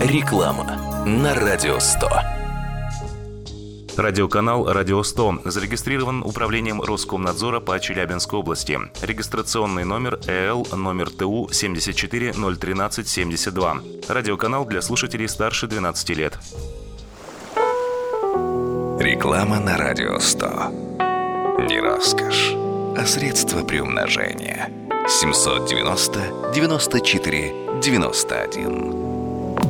Реклама на Радио 100. Радиоканал «Радио 100» зарегистрирован Управлением Роскомнадзора по Челябинской области. Регистрационный номер ЭЛ номер ТУ 7401372. Радиоканал для слушателей старше 12 лет. Реклама на Радио 100. Не роскошь, а средство приумножения. 790 94 91.